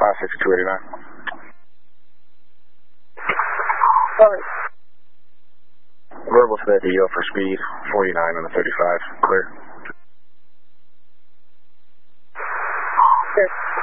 6289. Sorry. Verbal to that DO for speed, 49 on the 35, clear. Clear.